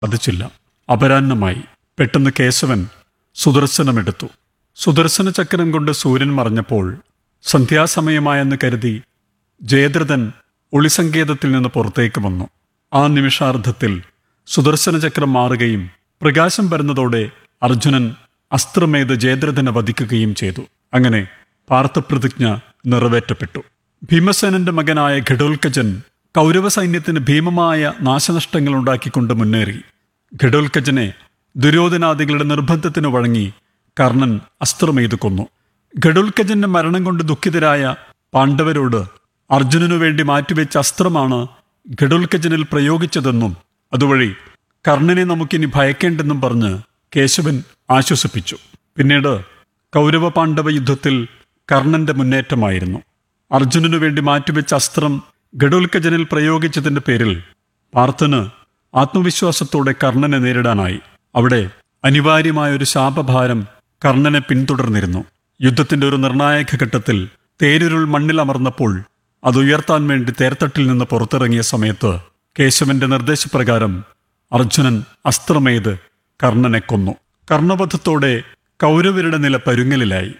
സാധിച്ചില്ല. അപരാഹ്നമായി. പെട്ടെന്ന് കേശവൻ സുദർശനമെടുത്തു. സുദർശന ചക്രം കൊണ്ട് സൂര്യൻ മറഞ്ഞപ്പോൾ സന്ധ്യാസമയമായെന്ന് കരുതി ജയദ്രഥൻ ഒളിസങ്കേതത്തിൽ നിന്ന് പുറത്തേക്ക് വന്നു. ആ നിമിഷാർദ്ധത്തിൽ സുദർശന ചക്രം മാറുകയും പ്രകാശം വരുന്നതോടെ അർജുനൻ അസ്ത്രമേത് ജയദ്രഥനെ വധിക്കുകയും ചെയ്തു. അങ്ങനെ പാർത്ഥപ്രതിജ്ഞ നിറവേറ്റപ്പെട്ടു. ഭീമസേനന്റെ മകനായ ഘടോൽക്കചൻ കൗരവ സൈന്യത്തിന് ഭീമമായ നാശനഷ്ടങ്ങൾ ഉണ്ടാക്കിക്കൊണ്ട് മുന്നേറി. ഘടോൽക്കചനെ ദുര്യോധനാദികളുടെ നിർബന്ധത്തിന് വഴങ്ങി കർണൻ അസ്ത്രമെയ്ത് കൊന്നു. ഘടോൽക്കചന്റെ മരണം കൊണ്ട് ദുഃഖിതരായ പാണ്ഡവരോട് അർജുനനു വേണ്ടി മാറ്റിവെച്ച അസ്ത്രമാണ് ഘടോൽക്കചനിൽ പ്രയോഗിച്ചതെന്നും അതുവഴി കർണനെ നമുക്കിനി ഭയക്കേണ്ടെന്നും പറഞ്ഞ് കേശവൻ ആശ്വസിപ്പിച്ചു. പിന്നീട് കൗരവ പാണ്ഡവ യുദ്ധത്തിൽ കർണന്റെ മുന്നേറ്റമായിരുന്നു. അർജുനനു വേണ്ടി മാറ്റിവെച്ച അസ്ത്രം ഘടോൽക്കചനിൽ പ്രയോഗിച്ചതിന്റെ പേരിൽ പാർത്ഥന് ആത്മവിശ്വാസത്തോടെ കർണനെ നേരിടാനായി. അവിടെ അനിവാര്യമായൊരു ശാപഭാരം കർണനെ പിന്തുടർന്നിരുന്നു. യുദ്ധത്തിന്റെ ഒരു നിർണായക ഘട്ടത്തിൽ തേരുരുൾ മണ്ണിലമർന്നപ്പോൾ അത് ഉയർത്താൻ വേണ്ടി തേർത്തട്ടിൽ നിന്ന് പുറത്തിറങ്ങിയ സമയത്ത് കേശവന്റെ നിർദ്ദേശപ്രകാരം അർജുനൻ അസ്ത്രമെയ്ത് കർണനെ കൊന്നു. കർണവധത്തോടെ കൗരവരുടെ നില പരുങ്ങലിലായി.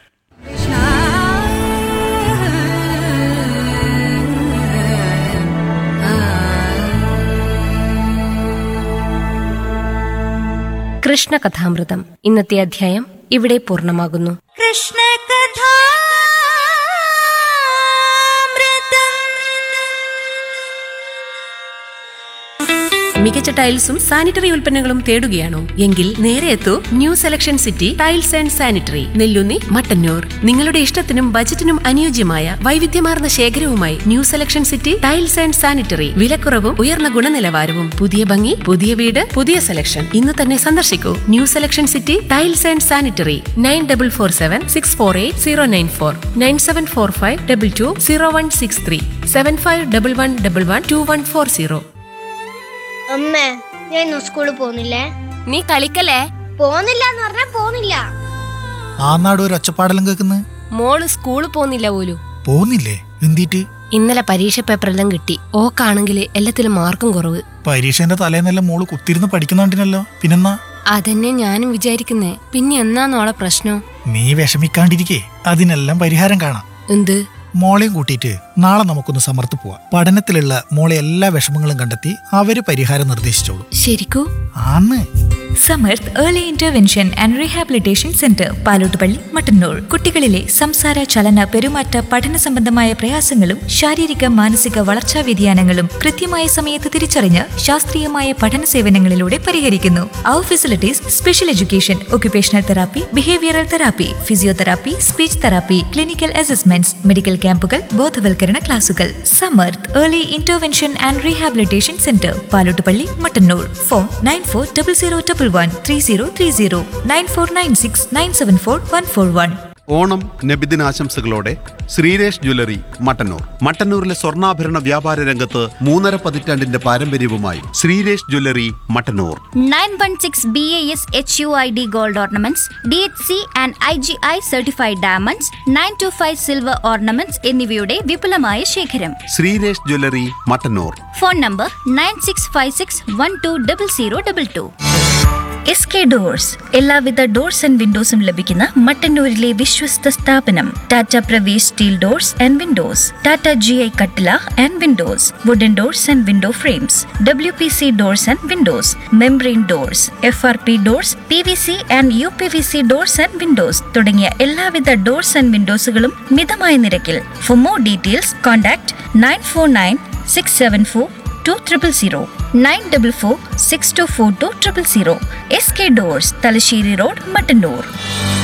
കൃഷ്ണകഥാമൃതം ഇന്നത്തെ അധ്യായം ഇവിടെ പൂർണ്ണമാകുന്നു. മികച്ച ടൈൽസും സാനിറ്ററി ഉൽപ്പന്നങ്ങളും തേടുകയാണോ? എങ്കിൽ നേരെ എത്തൂ new selection city tiles and sanitary, Nelloonni, Mattannur. നിങ്ങളുടെ ഇഷ്ടത്തിനും ബജറ്റിനും അനുയോജ്യമായ വൈവിധ്യമാർന്ന ശേഖരവുമായി new selection city tiles and sanitary. വിലക്കുറവും ഉയർന്ന ഗുണനിലവാരവും, പുതിയ ഭംഗി, പുതിയ വീട്, പുതിയ സെലക്ഷൻ. ഇന്ന് തന്നെ സന്ദർശിക്കൂ new selection city tiles and sanitary. 9447648094, 9745220163, 7511112140. അമ്മേ, ഞാൻ ഇന്ന് സ്കൂളിൽ പോകുന്നില്ലേ? നീ കളിക്കല്ലേ? പോകുന്നില്ല എന്ന് പറഞ്ഞാ പോകുന്നില്ല. ആ നാട് ഒരു ഒച്ചപ്പാടെല്ലാം കേൾക്കുന്നത്. മോള് സ്കൂളിൽ പോകുന്നില്ല പോലും. പോകുന്നില്ലേ? എന്തിട്ട്? ഇന്നലെ പരീക്ഷ പേപ്പറെല്ലാം കിട്ടി. ഓക്കാണെങ്കിൽ എല്ലാത്തിലും മാർക്കും കുറവ്. പരീക്ഷേന്റെ തലേന്നെല്ലാം മോള് കുത്തിരുന്ന് പഠിക്കുന്നുണ്ടിനല്ലോ, പിന്നെന്നാ? അതന്നെ ഞാനും വിചാരിക്കുന്നേ. പിന്നെ എന്നാന്നോളെ പ്രശ്നം? നീ വിഷമിക്കാണ്ടിരിക്കേ, അതിനെല്ലാം പരിഹാരം കാണാം. എന്ത്? മോളെയും കൂട്ടിയിട്ട് നാളെ നമുക്കൊന്ന് സമർത്ത് പോവാം. പഠനത്തിലുള്ള മോളെ എല്ലാ വിഷമങ്ങളും കണ്ടെത്തി അവര് പരിഹാരം നിർദ്ദേശിച്ചോളൂ. ശരിക്കൂ? ആന്ന്. Samarth early intervention and rehabilitation centre, Palottupalli, Mattannur. കുട്ടികളിലെ സംസാര, ചലന, പെരുമാറ്റ, പഠന സംബന്ധമായ പ്രയാസങ്ങളും ശാരീരിക മാനസിക വളർച്ചാ വ്യതിയാനങ്ങളും കൃത്യമായ സമയത്ത് തിരിച്ചറിഞ്ഞ് ശാസ്ത്രീയമായ പഠന സേവനങ്ങളിലൂടെ പരിഹരിക്കുന്നു. അവർ facilities: special education, occupational therapy, behavioural therapy, physiotherapy, speech therapy, clinical assessments, medical ക്യാമ്പുകൾ, ബോധവൽക്കരണ ക്ലാസുകൾ. Samarth early intervention and rehabilitation centre, Palottupalli, Mattannur. Phone 9400113030, 9496974141. Onam നബിദിനാശംസകളോടെ Sreeresh jewellery, Mattannur. മട്ടന്നൂരിലെ സ്വർണ്ണാഭരണ വ്യാപാര രംഗത്ത് 3.5 പതിറ്റാണ്ടിന്റെ പാരമ്പര്യവുമായി Sreeresh jewellery, Mattannur. 916 BAS HUID gold ornaments, DHC and IGI certified diamonds, 925 silver ornaments എന്നിവയുടെ വിപുലമായ ശേഖരം. Sreeresh jewellery, Mattannur. Phone number 9656120022. SK doors, എല്ലാവിധ ഡോർസ് ആൻഡ് വിൻഡോസും ലഭിക്കുന്ന മട്ടന്നൂരിലെ വിശ്വസ്ത സ്ഥാപനം. Tata Pravesh steel doors and Windows, Tata GI കട്ടില and Windows, wooden doors and window frames, WPC doors and Windows, membrane doors, FRP doors, PVC and UPVC doors and Windows തുടങ്ങിയ എല്ലാവിധ doors and വിൻഡോസുകളും മിതമായ നിരക്കിൽ. For more details contact 9496742000, 9446242000. SK doors, Thalassery road, Mattannur.